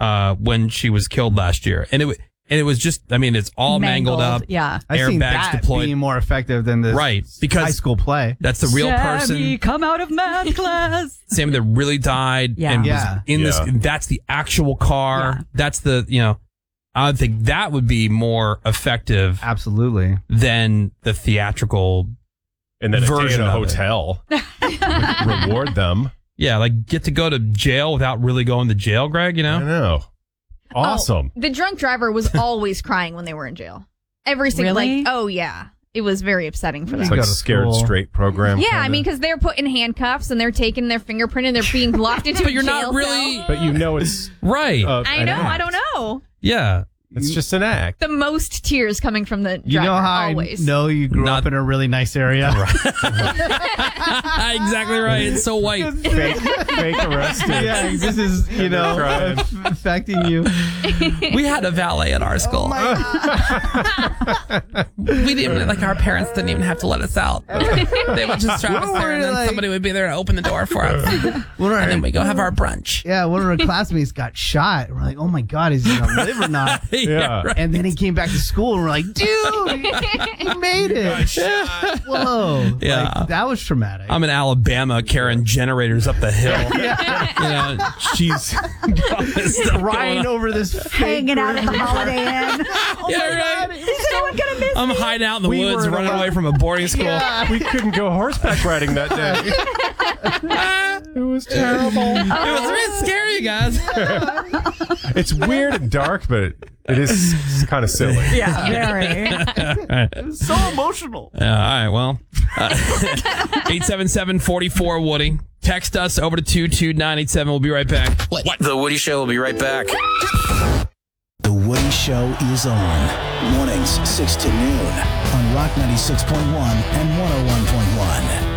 when she was killed last year, and it was just, I mean, it's all mangled up. Yeah, I think airbags that deployed. being more effective than this because high school play. That's the real person. Come out of math class. Sammy that really died and was in this. That's the actual car. Yeah. That's the I would think that would be more effective, absolutely, than the theatrical. And then a day version in a of it. hotel. Reward them. Yeah, like get to go to jail without really going to jail, Greg. You know. I know. Awesome. The drunk driver was always crying when they were in jail. Every single Really? oh yeah, it was very upsetting for It's them. like Scared Straight program. Yeah, kinda. I mean, because they're put in handcuffs and they're taking their fingerprint and they're being locked into But a you're jail not really. cell. But you know it's right. I know. I don't know. Yeah. It's just an act. The most tears coming from the driver. You know how always. I know you grew up in a really nice area? Exactly right. It's so white. Fake arrested. Yeah, this is, Crying. affecting you. We had a valet at our school. We didn't, like, our parents didn't even have to let us out. They would just drive us there, and then somebody would be there to open the door for us. And then we go have our brunch. Yeah, one of our classmates got shot. We're like, oh my God, is he going to live or not? Yeah. right. And then he came back to school, and we're like, dude, he made it. Whoa. Yeah. Like, that was traumatic. I'm in Alabama carrying generators up the hill. She's Riding over this Hanging out at the Holiday Inn. Yeah, right. Is anyone gonna miss I'm me? hiding out in the We woods, were running allowed- away from a boarding school. We couldn't go horseback riding that day. It was terrible. It was really scary, you guys. It's weird and dark, but it is kind of silly. Yeah, very. It's so emotional. All right, well, 877-44-WOODY. Text us over to 22987. We'll be right back. What? The Woody Show will be right back. The Woody Show is on. Mornings, 6 to noon on Rock 96.1 and 101.1.